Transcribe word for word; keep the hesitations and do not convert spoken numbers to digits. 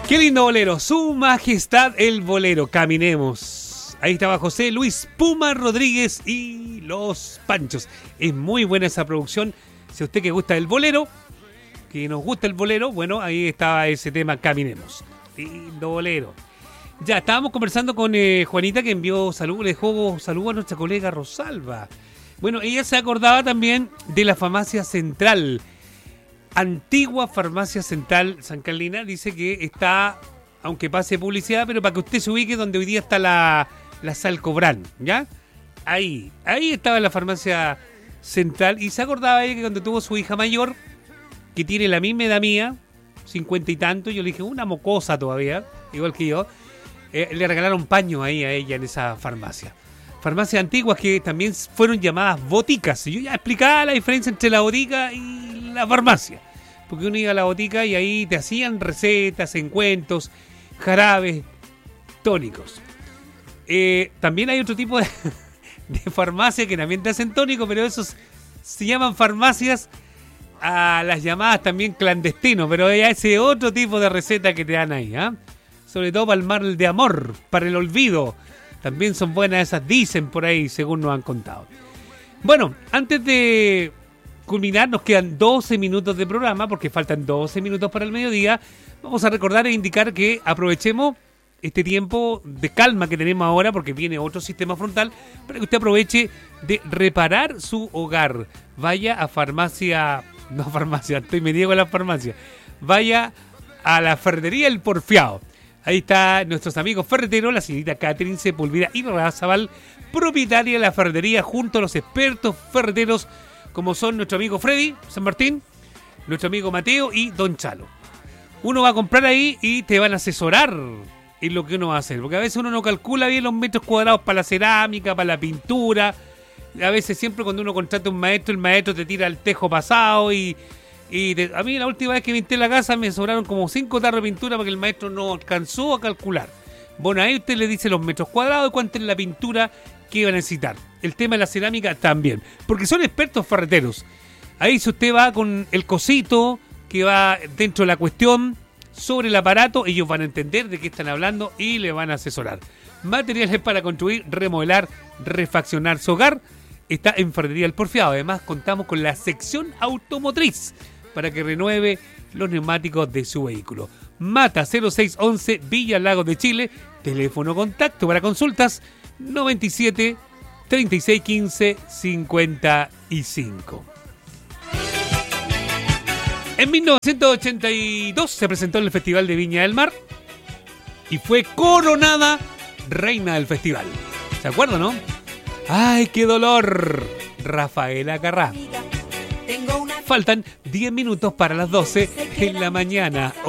Qué lindo bolero, Su Majestad el Bolero, caminemos. Ahí estaba José Luis Puma Rodríguez y Los Panchos. Es muy buena esa producción. Si a usted que gusta el bolero, que nos gusta el bolero, bueno, ahí estaba ese tema, caminemos. Lindo bolero. Ya, estábamos conversando con eh, Juanita, que envió salud, le dejó salud a nuestra colega Rosalba. Bueno, ella se acordaba también de la farmacia central. Antigua Farmacia Central San Carlina, dice que está, aunque pase publicidad, pero para que usted se ubique donde hoy día está la, la Salcobrán, ¿ya? Ahí, ahí estaba la farmacia central y se acordaba ella que cuando tuvo su hija mayor, que tiene la misma edad mía, cincuenta y tanto, yo le dije, una mocosa todavía, igual que yo, eh, le regalaron paños ahí a ella en esa farmacia. Farmacias antiguas que también fueron llamadas boticas. Y yo ya explicaba la diferencia entre la botica y la farmacia. Porque uno iba a la botica y ahí te hacían recetas, encuentros, jarabes, tónicos. Eh, también hay otro tipo de, de farmacia que también te hacen tónicos, pero esos se llaman farmacias a las llamadas también clandestinos. Pero hay ese otro tipo de receta que te dan ahí, ¿eh? Sobre todo para el mal de amor, para el olvido. También son buenas esas, dicen por ahí, según nos han contado. Bueno, antes de culminar, nos quedan doce minutos de programa, porque faltan doce minutos para el mediodía. Vamos a recordar e indicar que aprovechemos este tiempo de calma que tenemos ahora, porque viene otro sistema frontal, para que usted aproveche de reparar su hogar. Vaya a farmacia, no farmacia, estoy me niego a la farmacia. Vaya a la ferretería El Porfiado. Ahí está nuestros amigos ferreteros, la señorita Catherine Sepúlveda y Razabal, propietaria de la ferretería, junto a los expertos ferreteros, como son nuestro amigo Freddy San Martín, nuestro amigo Mateo y Don Chalo. Uno va a comprar ahí y te van a asesorar en lo que uno va a hacer, porque a veces uno no calcula bien los metros cuadrados para la cerámica, para la pintura. A veces siempre cuando uno contrata a un maestro, el maestro te tira el tejo pasado y... Y de, a mí la última vez que pinté la casa me sobraron como cinco tarros de pintura porque el maestro no alcanzó a calcular. Bueno, ahí usted le dice los metros cuadrados y cuánto es la pintura que va a necesitar. El tema de la cerámica también, porque son expertos ferreteros. Ahí si usted va con el cosito que va dentro de la cuestión sobre el aparato, ellos van a entender de qué están hablando y le van a asesorar. Materiales para construir, remodelar, refaccionar su hogar. Está en Ferretería El Porfiado. Además contamos con la sección automotriz para que renueve los neumáticos de su vehículo. Mata cero seis once Villa Lagos de Chile. Teléfono contacto para consultas noventa y siete, treinta y seis, quince, cincuenta y cinco. En mil novecientos ochenta y dos se presentó en el Festival de Viña del Mar y fue coronada reina del festival. ¿Se acuerdan, no? ¡Ay, qué dolor! Rafaela Carrá. Faltan diez minutos para las doce en la mañana.